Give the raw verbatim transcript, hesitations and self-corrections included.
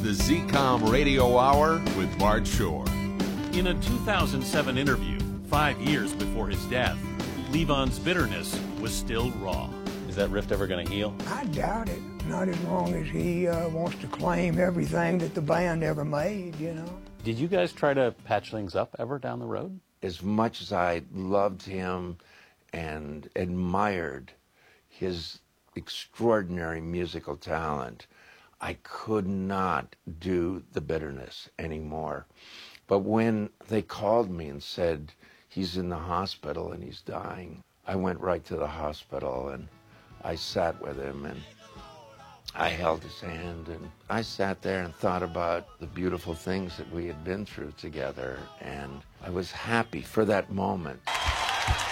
the Z COM Radio Hour with Bart Shore. In a two thousand seven interview, five years before his death, Levon's bitterness was still raw. Is that rift ever going to heal? I doubt it. Not as long as he uh, wants to claim everything that the band ever made, you know. Did you guys try to patch things up ever down the road? As much as I loved him and admired his extraordinary musical talent, I could not do the bitterness anymore. But when they called me and said, he's in the hospital and he's dying, I went right to the hospital and I sat with him and I held his hand and I sat there and thought about the beautiful things that we had been through together, and I was happy for that moment.